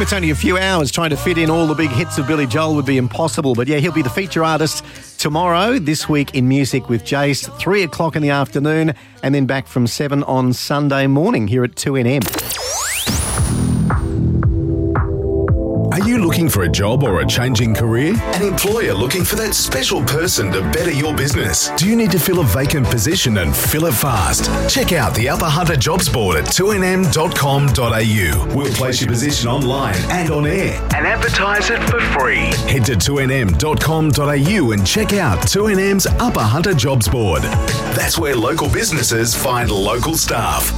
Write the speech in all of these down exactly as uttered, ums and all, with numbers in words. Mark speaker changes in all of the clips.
Speaker 1: him. It's only a few hours. Trying to fit in all the big hits of Billy Joel would be impossible. But yeah, he'll be the feature artist tomorrow, This Week in Music with Jace, three o'clock in the afternoon, and then back from seven on Sunday morning here at two N M.
Speaker 2: Are you looking for a job or a changing career? An employer looking for that special person to better your business? Do you need to fill a vacant position and fill it fast? Check out the Upper Hunter Jobs Board at two n m dot com dot a u. We'll place your position online and on air and advertise it for free. Head to two n m dot com dot a u and check out two N M's Upper Hunter Jobs Board. That's where local businesses find local staff.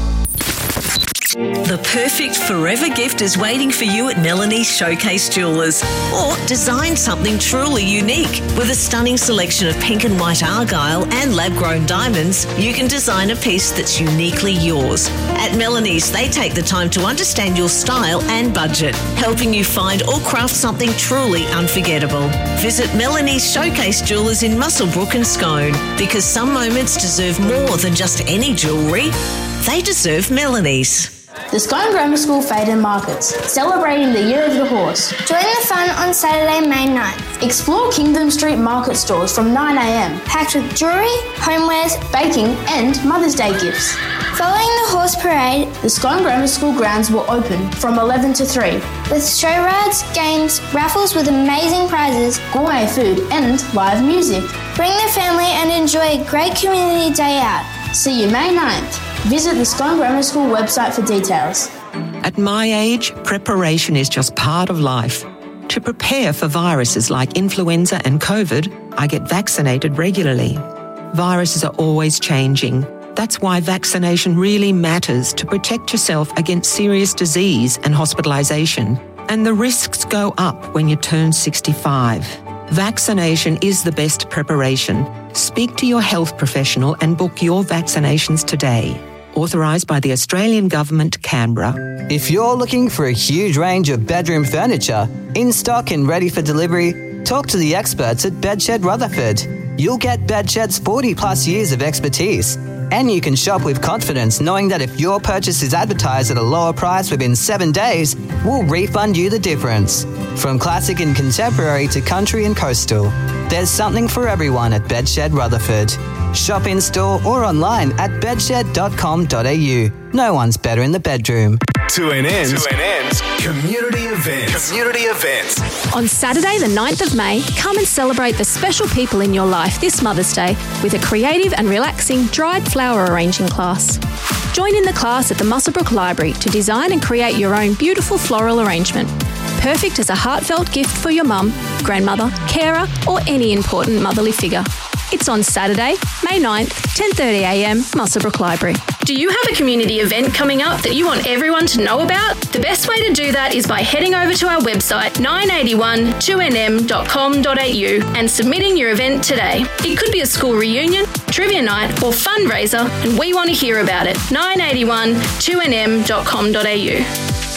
Speaker 3: The perfect forever gift is waiting for you at Melanie's Showcase Jewellers. Or design something truly unique. With a stunning selection of pink and white argyle and lab-grown diamonds, you can design a piece that's uniquely yours. At Melanie's, they take the time to understand your style and budget, helping you find or craft something truly unforgettable. Visit Melanie's Showcase Jewellers in Muswellbrook and Scone, because some moments deserve more than just any jewellery. They deserve Melanie's.
Speaker 4: The Scone Grammar School Faden Markets, celebrating the Year of the Horse.
Speaker 5: Join the fun on Saturday, May ninth.
Speaker 4: Explore Kingdom Street Market stores from nine a m,
Speaker 5: packed with jewellery, homewares,
Speaker 4: baking and Mother's Day gifts.
Speaker 5: Following the horse parade,
Speaker 4: the Scone Grammar School grounds will open from eleven to three.
Speaker 5: With show rides, games, raffles with amazing prizes,
Speaker 4: gourmet food and live music.
Speaker 5: Bring the family and enjoy a great community day out.
Speaker 4: See you May ninth. Visit the Scone Grammar School website for details.
Speaker 6: At my age, preparation is just part of life. To prepare for viruses like influenza and COVID, I get vaccinated regularly. Viruses are always changing. That's why vaccination really matters to protect yourself against serious disease and hospitalisation. And the risks go up when you turn sixty-five. Vaccination is the best preparation. Speak to your health professional and book your vaccinations today. Authorised by the Australian Government, Canberra.
Speaker 7: If you're looking for a huge range of bedroom furniture, in stock and ready for delivery, talk to the experts at Bedshed Rutherford. You'll get Bedshed's forty plus years of expertise. And you can shop with confidence knowing that if your purchase is advertised at a lower price within seven days, we'll refund you the difference. From classic and contemporary to country and coastal, there's something for everyone at Bedshed Rutherford. Shop in store or online at bedshed dot com dot a u. No one's better in the bedroom.
Speaker 2: two N M's, two N M's community events. Community events.
Speaker 8: On Saturday, the ninth of May, come and celebrate the special people in your life this Mother's Day with a creative and relaxing dried flower arranging class. Join in the class at the Muswellbrook Library to design and create your own beautiful floral arrangement. Perfect as a heartfelt gift for your mum, grandmother, carer, or any important motherly figure. It's on Saturday, May ninth, ten thirty a m, Muswellbrook Library.
Speaker 9: Do you have a community event coming up that you want everyone to know about? The best way to do that is by heading over to our website, nine eighty-one two n m dot com dot a u, and submitting your event today. It could be a school reunion, trivia night, or fundraiser, and we want to hear about it. nine eighty-one two n m dot com dot a u.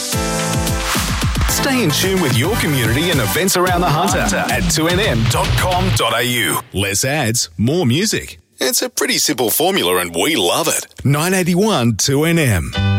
Speaker 2: Stay in tune with your community and events around the Hunter at two n m dot com dot a u. Less ads, more music. It's a pretty simple formula and we love it. nine eighty-one two N M.